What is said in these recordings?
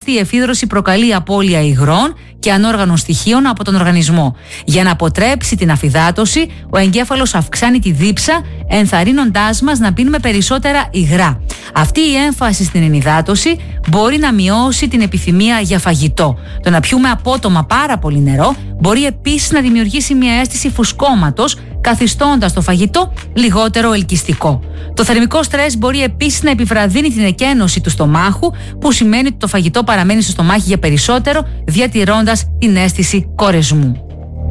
η εφίδρωση προκαλεί απώλεια υγρών και ανόργανων στοιχείων από τον οργανισμό. Για να αποτρέψει την αφυδάτωση, ο εγκέφαλος αυξάνει τη δίψα, ενθαρρύνοντάς μας να πίνουμε περισσότερα υγρά. Αυτή η έμφαση στην ενυδάτωση μπορεί να μειώσει την επιθυμία για φαγητό. Το να πιούμε απότομα πάρα πολύ νερό μπορεί επίσης να δημιουργήσει μια αίσθηση φουσκώματος, καθιστώντας το φαγητό λιγότερο ελκυστικό. Το θερμικό στρες μπορεί επίσης να επιβραδύνει την εκένωση του στομάχου, που σημαίνει ότι το φαγητό παραμένει στο στομάχι για περισσότερο, διατηρώντας την αίσθηση κορεσμού.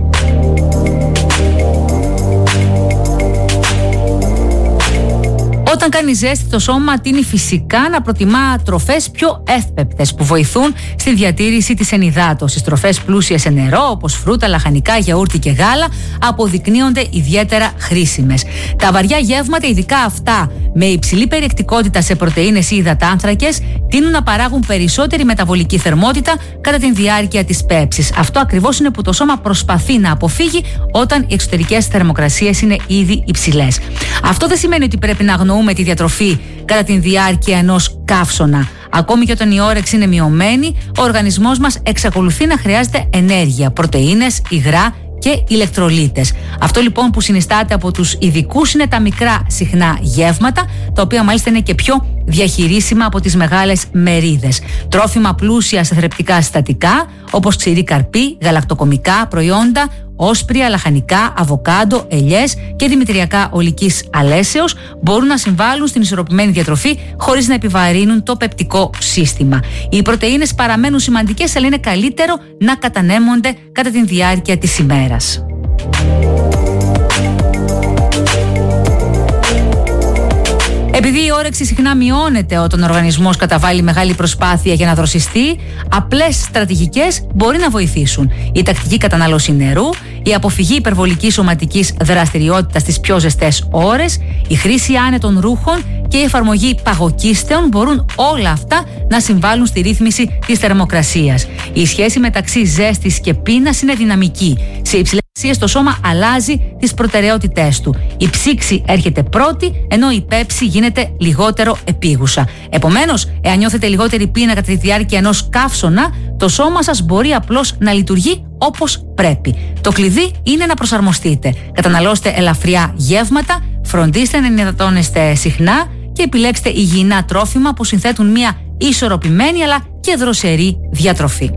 Όταν κάνει ζέστη, το σώμα τείνει φυσικά να προτιμά τροφές πιο εύπεπτες που βοηθούν στη διατήρηση της ενυδάτωσης. Τροφές πλούσιες σε νερό, όπως φρούτα, λαχανικά, γιαούρτι και γάλα, αποδεικνύονται ιδιαίτερα χρήσιμες. Τα βαριά γεύματα, ειδικά αυτά με υψηλή περιεκτικότητα σε πρωτεΐνες ή υδατάνθρακες, τείνουν να παράγουν περισσότερη μεταβολική θερμότητα κατά τη διάρκεια της πέψης. Αυτό ακριβώς είναι που το σώμα προσπαθεί να αποφύγει όταν οι εξωτερικές θερμοκρασίες είναι ήδη υψηλές. Αυτό δεν σημαίνει ότι πρέπει να αγνοούμε τη διατροφή κατά τη διάρκεια ενός καύσωνα. Ακόμη και όταν η όρεξη είναι μειωμένη, ο οργανισμός μας εξακολουθεί να χρειάζεται ενέργεια, πρωτεΐνες, υγρά και ηλεκτρολίτες. Αυτό λοιπόν που συνιστάται από τους ειδικούς είναι τα μικρά συχνά γεύματα, τα οποία μάλιστα είναι και πιο διαχειρίσιμα από τις μεγάλες μερίδες. Τρόφιμα πλούσια σε θρεπτικά συστατικά, όπως ξηρή καρπή, γαλακτοκομικά προϊόντα, όσπρια, λαχανικά, αβοκάντο, ελιές και δημητριακά ολικής αλέσεως μπορούν να συμβάλλουν στην ισορροπημένη διατροφή χωρίς να επιβαρύνουν το πεπτικό σύστημα. Οι πρωτεΐνες παραμένουν σημαντικές, αλλά είναι καλύτερο να κατανέμονται κατά τη διάρκεια της ημέρας. Επειδή η όρεξη συχνά μειώνεται όταν ο οργανισμός καταβάλει μεγάλη προσπάθεια για να δροσιστεί, απλές στρατηγικές μπορεί να βοηθήσουν. Η τακτική κατανάλωση νερού, η αποφυγή υπερβολικής σωματικής δραστηριότητας στις πιο ζεστές ώρες, η χρήση άνετων ρούχων και η εφαρμογή παγοκίστεων μπορούν όλα αυτά να συμβάλλουν στη ρύθμιση της θερμοκρασίας. Η σχέση μεταξύ ζέστης και πείνας είναι δυναμική. Σε υψηλές το σώμα αλλάζει τις προτεραιότητές του. Η ψήξη έρχεται πρώτη, ενώ η πέψη γίνεται λιγότερο επίγουσα. Επομένως, εάν νιώθετε λιγότερη πείνα κατά τη διάρκεια ενός καύσωνα, το σώμα σας μπορεί απλώς να λειτουργεί όπως πρέπει. Το κλειδί είναι να προσαρμοστείτε. Καταναλώστε ελαφριά γεύματα, φροντίστε να ενυδατώνεστε συχνά και επιλέξτε υγιεινά τρόφιμα που συνθέτουν μια ισορροπημένη αλλά και δροσερή διατροφή.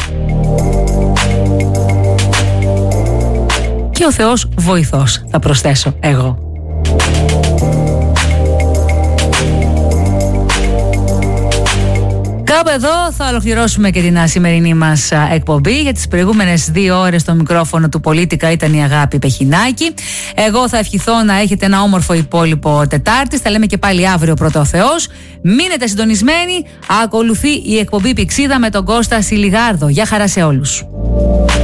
Και ο Θεός βοηθός, θα προσθέσω εγώ. Κάπου εδώ θα ολοκληρώσουμε και την σημερινή μας εκπομπή. Για τις προηγούμενες 2 ώρες στο μικρόφωνο του Πολίτικα ήταν η Αγάπη Πεχινάκη. Εγώ θα ευχηθώ να έχετε ένα όμορφο υπόλοιπο Τετάρτης. Τα λέμε και πάλι αύριο, πρώτα ο Θεός. Μείνετε συντονισμένοι. Ακολουθεί η εκπομπή Πηξίδα με τον Κώστα Σιλιγάρδο. Γεια χαρά σε όλους.